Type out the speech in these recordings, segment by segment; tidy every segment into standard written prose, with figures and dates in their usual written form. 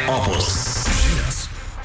Opus žinios.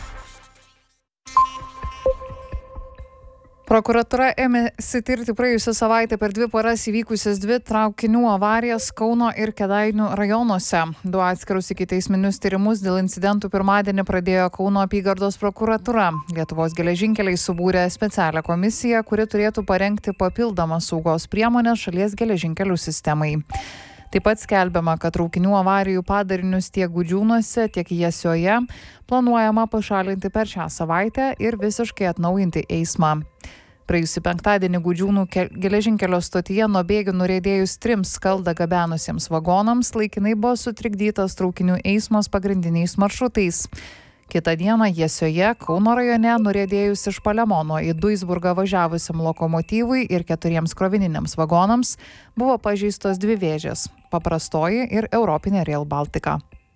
Prokuratūra ėmėsi tirti praėjusią savaitę per 2 paras įvykusias 2 traukinių avarijas Kauno ir Kėdainių rajonuose. 2 atskirus ikiteisminius tyrimus dėl incidentų pirmadienį pradėjo Kauno apygardos prokuratūra. Lietuvos geležinkeliai subūrė specialią komisiją, kuri turėtų parengti papildomas saugos priemonės šalies geležinkelių sistemai. Taip pat skelbiama, kad traukinių avarijų padarinius tiek Gudžiūnuose, tiek Jasioje planuojama pašalinti per šią savaitę ir visiškai atnaujinti eismą. Praėjusį penktadienį Gudžiūnų geležinkelio stotyje nuo bėgių nuriedėjus 3 skaldą gabenusiems vagonams laikinai buvo sutrikdytas traukinių eismas pagrindiniais maršrutais. Kitą dieną Jasioje, Kauno rajone, nuriedėjus iš Palemono į Duisburgą važiavusiam lokomotyvui ir 4 krovininiams vagonams buvo pažeistos 2 vėžės – paprastoji ir Europinė Rail Baltica.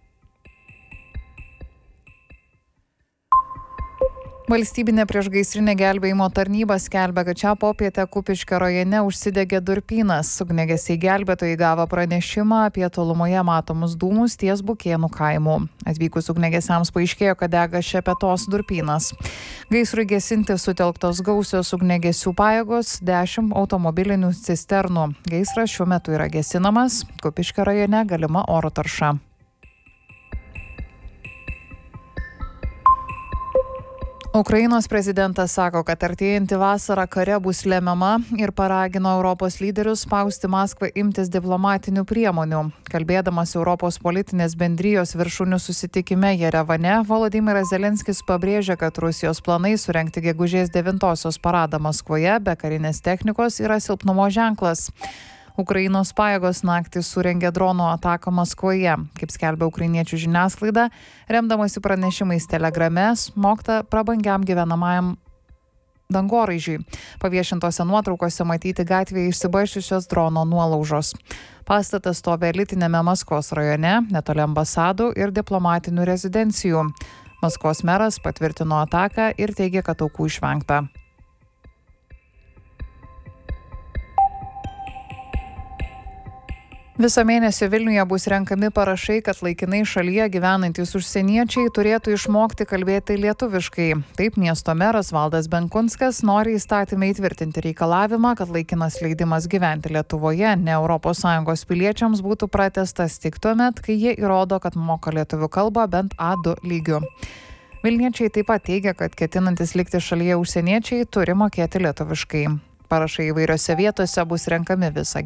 Valstybinė priešgaisrinė gelbėjimo tarnyba skelbia, kad šią popietę Kupiškio rajone užsidegė durpynas. Ugniagesiai gelbėtojai gavo pranešimą apie tolumoje matomus dūmus ties Bukėnų kaimu. Atvykus ugniagesiams paaiškėjo, kad dega Šepetos durpynas. Gaisrui gesinti sutelktos gausios ugniagesių pajėgos, 10 automobilinių cisternų. Gaisras šiuo metu yra gesinamas. Kupiškio rajone galima oro tarša. Ukrainos prezidentas sako, kad artėjanti vasara kare bus lemiama ir paragino Europos lyderius spausti Maskvą imtis diplomatinių priemonių. Kalbėdamas Europos politinės bendrijos viršūnių susitikime Jerevane, Volodymyras Zelenskis pabrėžė, kad Rusijos planai surengti gegužės 9-osios paradą Maskvoje be karinės technikos yra silpnumo ženklas. Ukrainos pajėgos naktį surengė dronų ataką Maskvoje. Kaip skelbia ukrainiečių žiniasklaida, remdamasi pranešimais Telegrame, smogta prabangiam gyvenamajam dangoraižiui. Paviešintose nuotraukose matyti gatvėje išsibarsčiusios drono nuolaužos. Pastatas stovi elitinėme Maskvos rajone, netoli ambasadų ir diplomatinių rezidencijų. Maskvos meras patvirtino ataką ir teigė, kad aukų išvengta. Visą mėnesį Vilniuje bus renkami parašai, kad laikinai šalyje gyvenantys užsieniečiai turėtų išmokti kalbėti lietuviškai. Taip miesto meras Valdas Benkunskas nori įstatymę įtvirtinti reikalavimą, kad laikinas leidimas gyventi Lietuvoje ne ES piliečiams būtų pratęstas tik tuomet, kai jie įrodo, kad moka lietuvių kalbą bent A2 lygiu. Vilniečiai taip pat teigia, kad ketinantis likti šalyje užsieniečiai turi mokėti lietuviškai. Parašai įvairiose vietose bus renkami visą